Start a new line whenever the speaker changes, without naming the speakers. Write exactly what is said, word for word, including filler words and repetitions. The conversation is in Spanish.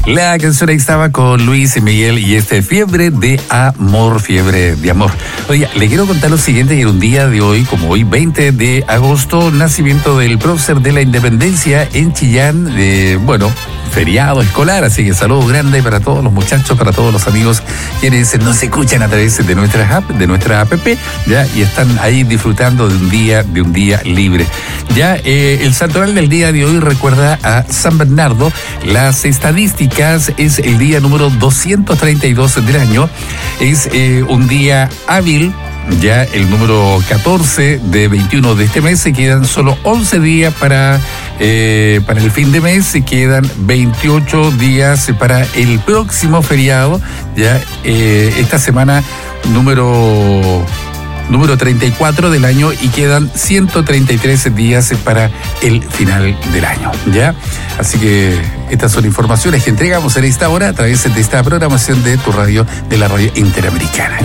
La canción ahí estaba con Luis y Miguel y este Fiebre de Amor, Fiebre de Amor. Oye, le quiero contar lo siguiente, que en un día de hoy, como hoy, veinte de agosto, nacimiento del prócer de la Independencia en Chillán, eh, bueno, feriado escolar, así que saludos grandes para todos los muchachos, para todos los amigos quienes nos escuchan a través de nuestras app, de nuestra app, ya, y están ahí disfrutando de un día, de un día libre. Ya, eh, el santoral del día de hoy recuerda a San Bernardo. Las estadísticas es el día número doscientos treinta y dos del año, es eh, un día hábil. Ya el número catorce de veintiuno de este mes, se quedan solo once días para, eh, para el fin de mes, se quedan veintiocho días para el próximo feriado, ya eh, esta semana número, número treinta y cuatro del año, y quedan ciento treinta y tres días para el final del año, ya. Así que estas son informaciones que entregamos en esta hora a través de esta programación de tu radio, de la Radio Interamericana.